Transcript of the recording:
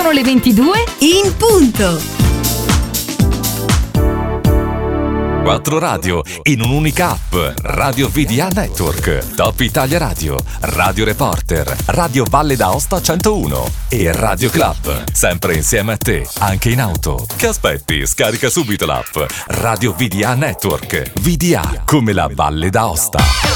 Sono le 22 in punto. 4 radio in un'unica app. Radio VDA Network, Top Italia Radio, Radio Reporter, Radio Valle d'Aosta 101 e Radio Club. Sempre insieme a te, anche in auto. Che aspetti? Scarica subito l'app. Radio VDA Network. VDA come la Valle d'Aosta.